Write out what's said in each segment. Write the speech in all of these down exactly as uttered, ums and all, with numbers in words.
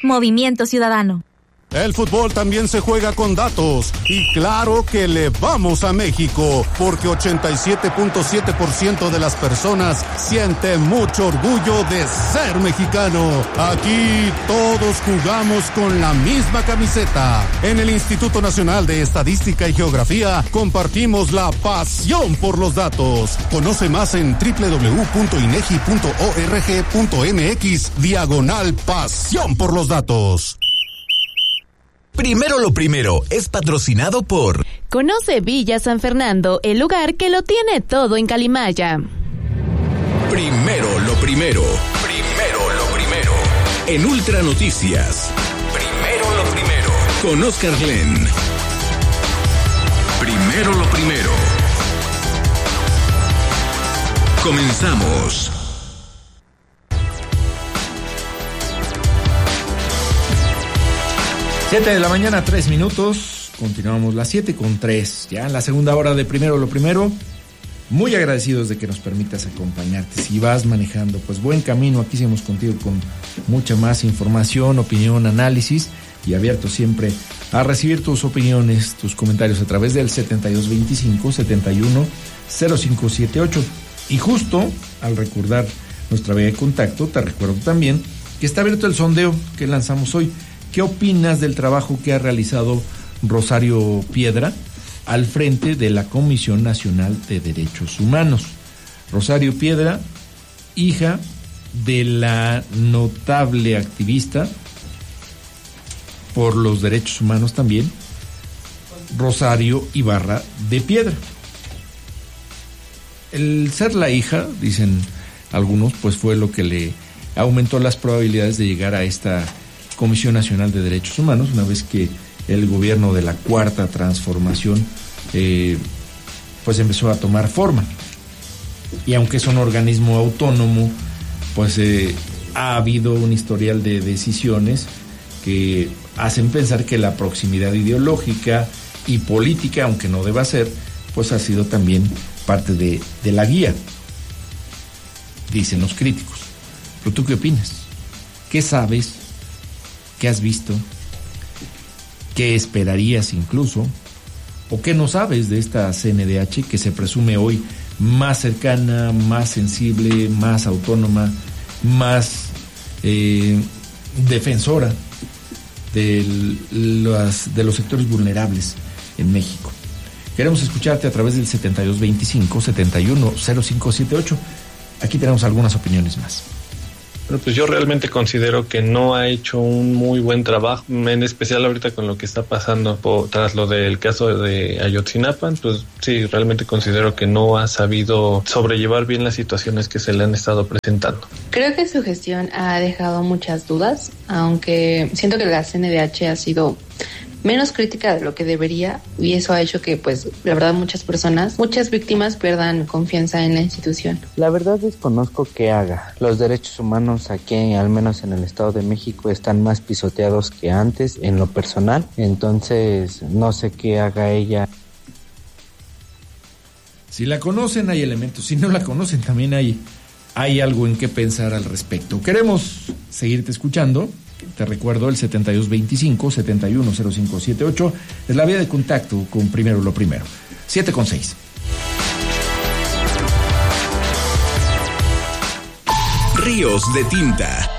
Movimiento Ciudadano. El fútbol también se juega con datos y claro que le vamos a México porque ochenta y siete punto siete por ciento de las personas siente mucho orgullo de ser mexicano. Aquí todos jugamos con la misma camiseta. En el Instituto Nacional de Estadística y Geografía compartimos la pasión por los datos. Conoce más en doble u doble u doble u punto inegi punto org punto mx diagonal pasión por los datos. Primero lo primero es patrocinado por... Conoce Villa San Fernando, el lugar que lo tiene todo en Calimaya. Primero lo primero. Primero lo primero. En Ultra Noticias. Primero lo primero. Con Oscar Glenn. Primero lo primero. Comenzamos. Siete de la mañana, tres minutos. Continuamos las siete con tres. Ya en la segunda hora de Primero lo Primero. Muy agradecidos de que nos permitas acompañarte. Si vas manejando, pues buen camino. Aquí seguimos contigo con mucha más información, opinión, análisis. Y abierto siempre a recibir tus opiniones, tus comentarios a través del setenta y dos veinticinco, setenta y uno, cero cinco siete ocho. Y justo al recordar nuestra vía de contacto, te recuerdo también que está abierto el sondeo que lanzamos hoy. ¿Qué opinas del trabajo que ha realizado Rosario Piedra al frente de la Comisión Nacional de Derechos Humanos? Rosario Piedra, hija de la notable activista por los derechos humanos también, Rosario Ibarra de Piedra. El ser la hija, dicen algunos, pues fue lo que le aumentó las probabilidades de llegar a esta Comisión Nacional de Derechos Humanos, una vez que el gobierno de la Cuarta Transformación eh, pues empezó a tomar forma. Y aunque es un organismo autónomo, pues eh, ha habido un historial de decisiones que hacen pensar que la proximidad ideológica y política, aunque no deba ser, pues ha sido también parte de, de la guía, dicen los críticos. ¿Pero tú qué opinas? ¿Qué sabes? ¿Qué has visto? ¿Qué esperarías incluso? ¿O qué no sabes de esta C N D H que se presume hoy más cercana, más sensible, más autónoma, más eh, defensora de, las, de los sectores vulnerables en México? Queremos escucharte a través del setenta y dos veinticinco, setenta y uno, cero cinco siete ocho. Aquí tenemos algunas opiniones más. Bueno, pues yo realmente considero que no ha hecho un muy buen trabajo, en especial ahorita con lo que está pasando por, tras lo del caso de Ayotzinapa. Pues sí, realmente considero que no ha sabido sobrellevar bien las situaciones que se le han estado presentando. Creo que su gestión ha dejado muchas dudas, aunque siento que la C N D H ha sido menos crítica de lo que debería, y eso ha hecho que, pues, la verdad, muchas personas, muchas víctimas pierdan confianza en la institución. La verdad desconozco qué haga. Los derechos humanos aquí, al menos en el Estado de México, están más pisoteados que antes en lo personal, entonces no sé qué haga ella. Si la conocen hay elementos, si no la conocen también hay, hay algo en qué pensar al respecto. Queremos seguirte escuchando. Te recuerdo el setenta y dos veinticinco, setenta y uno, cero cinco siete ocho es la vía de contacto con Primero lo Primero. siete con seis. Ríos de tinta.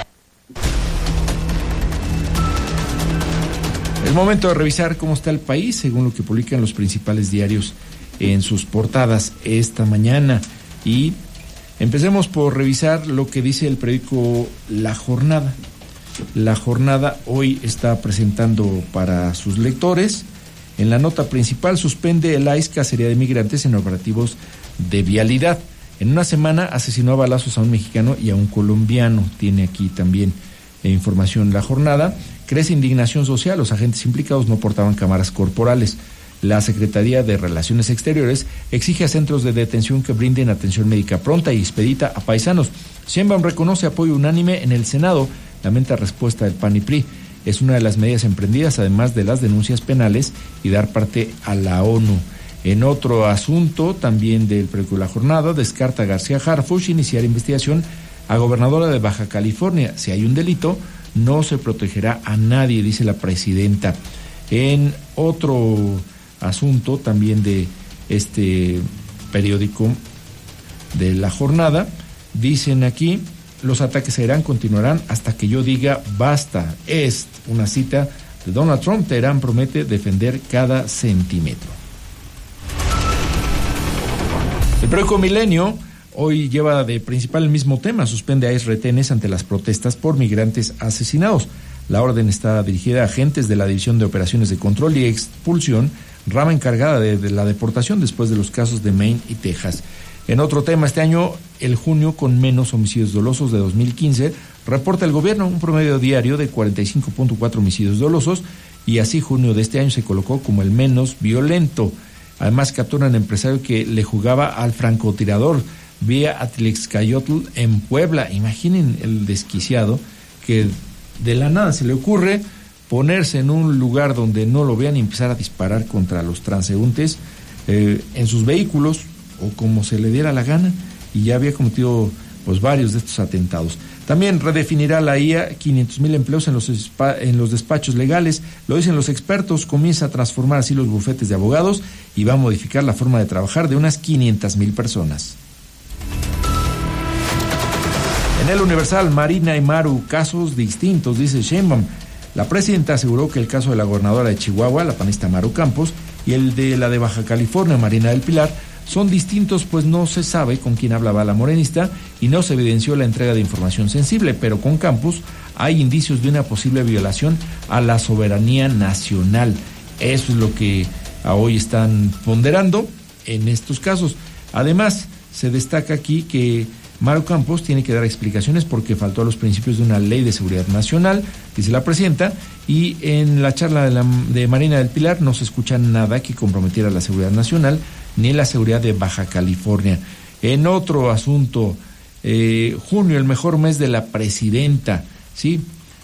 Es momento de revisar cómo está el país, según lo que publican los principales diarios en sus portadas esta mañana. Y empecemos por revisar lo que dice el periódico La Jornada. La Jornada hoy está presentando para sus lectores. En la nota principal, suspende el I C E cacería de migrantes en operativos de vialidad. En una semana asesinó a balazos a un mexicano y a un colombiano. Tiene aquí también eh, información La Jornada. Crece indignación social. Los agentes implicados no portaban cámaras corporales. La Secretaría de Relaciones Exteriores exige a centros de detención que brinden atención médica pronta y expedita a paisanos. Sheinbaum reconoce apoyo unánime en el Senado. Lamenta respuesta del P A N y P R I. Es una de las medidas emprendidas, además de las denuncias penales y dar parte a la ONU. En otro asunto, también del periódico La Jornada, descarta García Harfuch iniciar investigación a gobernadora de Baja California. Si hay un delito, no se protegerá a nadie, dice la presidenta. En otro asunto también de este periódico de La Jornada, dicen aquí, los ataques a Irán continuarán hasta que yo diga basta. Es una cita de Donald Trump. Teherán promete defender cada centímetro. El periódico Milenio hoy lleva de principal el mismo tema: suspende a I C E retenes ante las protestas por migrantes asesinados. La orden está dirigida a agentes de la División de Operaciones de Control y Expulsión, rama encargada de, de la deportación después de los casos de Maine y Texas. En otro tema, este año, el junio con menos homicidios dolosos de dos mil quince, reporta el gobierno un promedio diario de cuarenta y cinco punto cuatro homicidios dolosos, y así junio de este año se colocó como el menos violento. Además, capturan a un empresario que le jugaba al francotirador vía Atlixcayotl en Puebla. Imaginen el desquiciado que de la nada se le ocurre ponerse en un lugar donde no lo vean y empezar a disparar contra los transeúntes eh, en sus vehículos o como se le diera la gana, y ya había cometido pues varios de estos atentados. También redefinirá la I A quinientos mil empleos en los, spa, en los despachos legales, lo dicen los expertos. Comienza a transformar así los bufetes de abogados y va a modificar la forma de trabajar de unas quinientas mil personas. En el Universal, Marina y Maru, casos distintos, dice Sheinbaum. La presidenta aseguró que el caso de la gobernadora de Chihuahua, la panista Maru Campos, y el de la de Baja California, Marina del Pilar, son distintos, pues no se sabe con quién hablaba la morenista y no se evidenció la entrega de información sensible, pero con Campos hay indicios de una posible violación a la soberanía nacional. Eso es lo que hoy están ponderando en estos casos. Además, se destaca aquí que Maru Campos tiene que dar explicaciones porque faltó a los principios de una ley de seguridad nacional, dice la presidenta, y en la charla de, la, de Marina del Pilar no se escucha nada que comprometiera la seguridad nacional ni la seguridad de Baja California. En otro asunto, eh, junio, el mejor mes de la presidenta, ¿sí?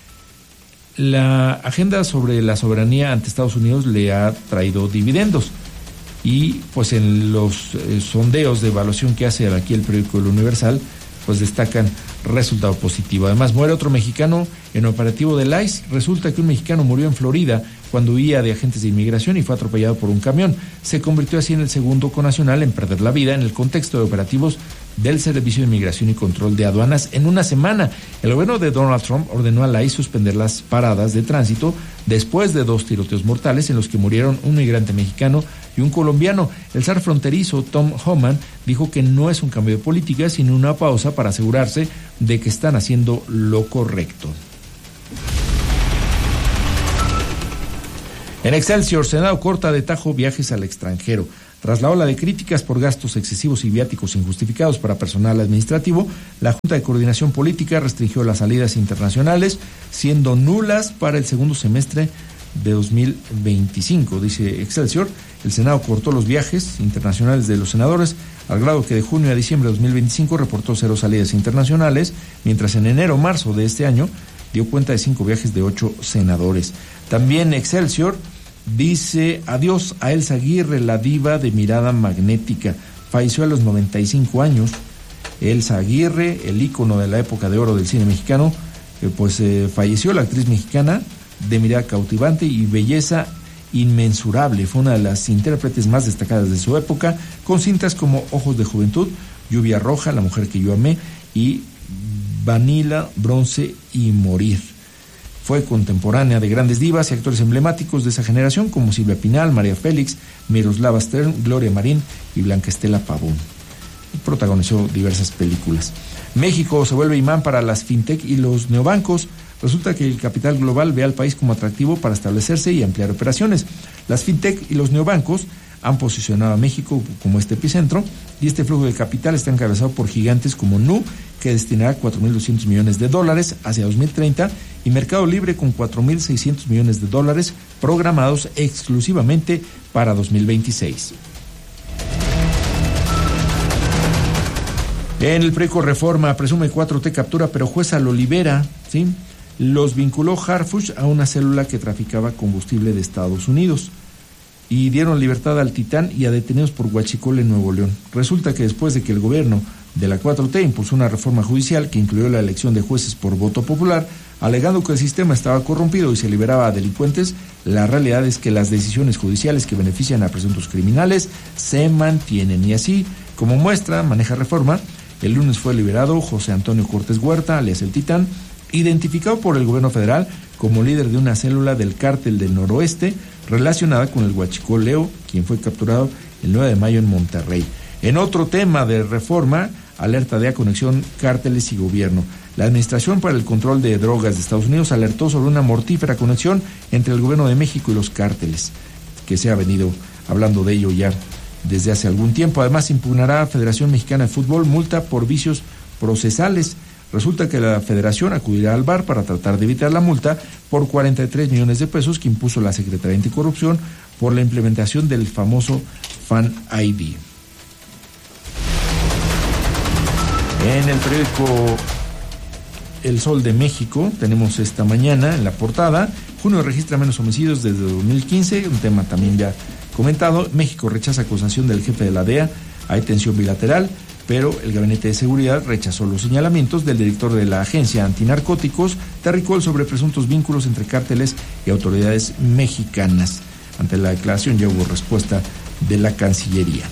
La agenda sobre la soberanía ante Estados Unidos le ha traído dividendos. Y pues en los eh, sondeos de evaluación que hace aquí el periódico El Universal, pues destacan resultado positivo. Además, muere otro mexicano en operativo del I C E. Resulta que un mexicano murió en Florida cuando huía de agentes de inmigración y fue atropellado por un camión. Se convirtió así en el segundo connacional en perder la vida en el contexto de operativos del Servicio de Inmigración y Control de Aduanas en una semana. El gobierno de Donald Trump ordenó a la I C E suspender las paradas de tránsito después de dos tiroteos mortales en los que murieron un migrante mexicano y un colombiano. El zar fronterizo Tom Homan dijo que no es un cambio de política, sino una pausa para asegurarse de que están haciendo lo correcto. En Excelsior, Senado corta de tajo viajes al extranjero. Tras la ola de críticas por gastos excesivos y viáticos injustificados para personal administrativo, la Junta de Coordinación Política restringió las salidas internacionales, siendo nulas para el segundo semestre de dos mil veinticinco, dice Excelsior. El Senado cortó los viajes internacionales de los senadores, al grado que de junio a diciembre de dos mil veinticinco reportó cero salidas internacionales, mientras en enero-marzo de este año dio cuenta de cinco viajes de ocho senadores. También Excelsior dice adiós a Elsa Aguirre, la diva de mirada magnética. Falleció a los noventa y cinco años. Elsa Aguirre, el ícono de la época de oro del cine mexicano, eh, pues eh, falleció. La actriz mexicana de mirada cautivante y belleza inmensurable. Fue una de las intérpretes más destacadas de su época, con cintas como Ojos de Juventud, Lluvia Roja, La Mujer que yo amé y Vanilla, Bronce y Morir. Fue contemporánea de grandes divas y actores emblemáticos de esa generación como Silvia Pinal, María Félix, Miroslava Stern, Gloria Marín y Blanca Estela Pavón. Protagonizó diversas películas. México se vuelve imán para las fintech y los neobancos. Resulta que el capital global ve al país como atractivo para establecerse y ampliar operaciones. Las fintech y los neobancos han posicionado a México como este epicentro, y este flujo de capital está encabezado por gigantes como Nu, que destinará cuatro mil doscientos millones de dólares hacia dos mil treinta, y Mercado Libre con cuatro mil seiscientos millones de dólares programados exclusivamente para dos mil veintiséis. En el periódico Reforma, presume cuatro T captura, pero jueza lo libera, ¿sí? Los vinculó Harfuch a una célula que traficaba combustible de Estados Unidos y dieron libertad al Titán y a detenidos por huachicol en Nuevo León. Resulta que después de que el gobierno de la cuatro T impulsó una reforma judicial que incluyó la elección de jueces por voto popular, alegando que el sistema estaba corrompido y se liberaba a delincuentes. La realidad es que las decisiones judiciales que benefician a presuntos criminales se mantienen. Y así, como muestra, maneja reforma, el lunes fue liberado José Antonio Cortés Huerta, alias El Titán, identificado por el gobierno federal como líder de una célula del Cártel del Noroeste relacionada con el huachicol Leo, quien fue capturado el nueve de mayo en Monterrey. En otro tema de reforma, alerta de conexión cárteles y gobierno. La Administración para el Control de Drogas de Estados Unidos alertó sobre una mortífera conexión entre el gobierno de México y los cárteles, que se ha venido hablando de ello ya desde hace algún tiempo. Además, impugnará a Federación Mexicana de Fútbol multa por vicios procesales. Resulta que la federación acudirá al V A R para tratar de evitar la multa por cuarenta y tres millones de pesos que impuso la Secretaría Anticorrupción por la implementación del famoso Fan I D. En el periódico El Sol de México tenemos esta mañana en la portada: junio registra menos homicidios desde dos mil quince, un tema también ya comentado. México rechaza acusación del jefe de la D E A, hay tensión bilateral, pero el Gabinete de Seguridad rechazó los señalamientos del director de la Agencia Antinarcóticos, Terry Cole, sobre presuntos vínculos entre cárteles y autoridades mexicanas. Ante la declaración ya hubo respuesta de la Cancillería.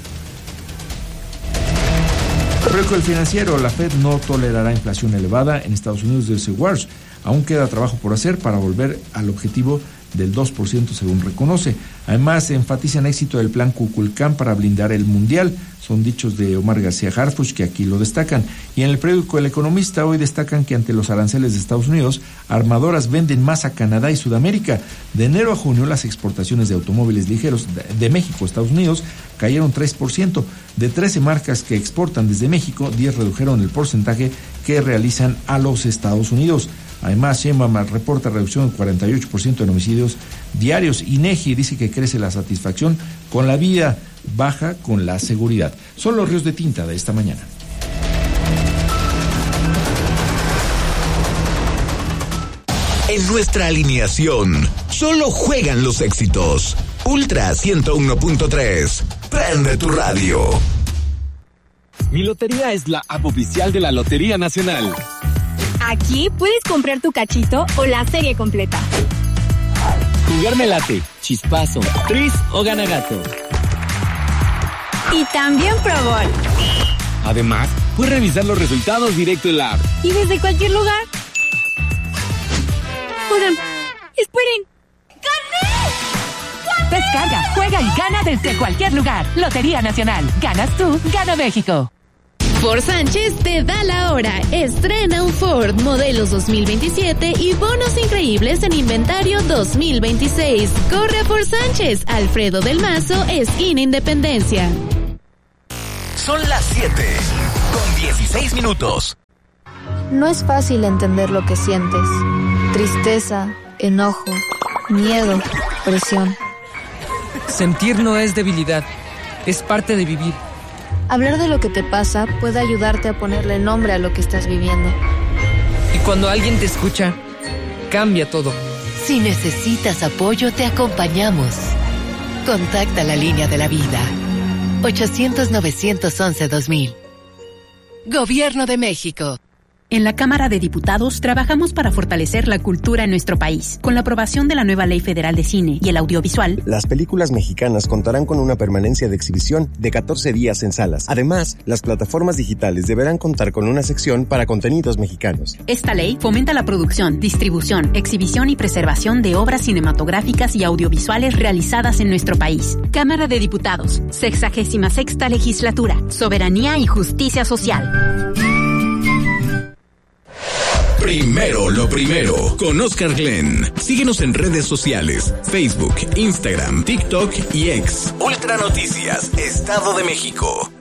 Periódico El Financiero: la Fed no tolerará inflación elevada en Estados Unidos, dice Walsh. Aún queda trabajo por hacer para volver al objetivo del dos por ciento, según reconoce. Además, enfatizan éxito del plan Kukulcán para blindar el Mundial. Son dichos de Omar García Harfuch, que aquí lo destacan. Y en el periódico El Economista hoy destacan que ante los aranceles de Estados Unidos, armadoras venden más a Canadá y Sudamérica. De enero a junio, las exportaciones de automóviles ligeros de México a Estados Unidos cayeron tres por ciento. De trece marcas que exportan desde México, diez redujeron el porcentaje que realizan a los Estados Unidos. Además, Sheinbaum reporta reducción del cuarenta y ocho por ciento en homicidios diarios. INEGI dice que crece la satisfacción con la vida, baja con la seguridad. Son los ríos de tinta de esta mañana. En nuestra alineación, solo juegan los éxitos. Ultra ciento uno punto tres. Prende tu radio. Mi lotería es la app oficial de la Lotería Nacional. Aquí puedes comprar tu cachito o la serie completa. Jugar me late, chispazo, tris o gana gato. Y también Pro Bowl. Además, puedes revisar los resultados directo en la app. Y desde cualquier lugar. Oigan, esperen. ¡Gané! Descarga, juega y gana desde cualquier lugar. Lotería Nacional. Ganas tú, gana México. Ford Sánchez te da la hora. Estrena un Ford modelos dos mil veintisiete y bonos increíbles en inventario dos mil veintiséis. Corre a Ford Sánchez. Alfredo del Mazo, esquina Independencia. Son las siete con dieciséis minutos. No es fácil entender lo que sientes. Tristeza, enojo, miedo, presión. Sentir no es debilidad, es parte de vivir. Hablar de lo que te pasa puede ayudarte a ponerle nombre a lo que estás viviendo. Y cuando alguien te escucha, cambia todo. Si necesitas apoyo, te acompañamos. Contacta la línea de la vida. ochocientos, novecientos once, dos mil. Gobierno de México. En la Cámara de Diputados trabajamos para fortalecer la cultura en nuestro país. Con la aprobación de la nueva Ley Federal de Cine y el Audiovisual, las películas mexicanas contarán con una permanencia de exhibición de catorce días en salas. Además, las plataformas digitales deberán contar con una sección para contenidos mexicanos. Esta ley fomenta la producción, distribución, exhibición y preservación de obras cinematográficas y audiovisuales realizadas en nuestro país. Cámara de Diputados, sexagésima sexta Legislatura, Soberanía y Justicia Social. Primero lo primero, con Oscar Glenn. Síguenos en redes sociales, Facebook, Instagram, TikTok y X. Ultra Noticias, Estado de México.